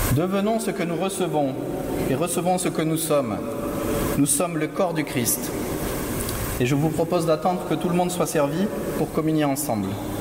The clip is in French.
Devenons ce que nous recevons et recevons ce que nous sommes. Nous sommes le corps du Christ. Et je vous propose d'attendre que tout le monde soit servi pour communier ensemble.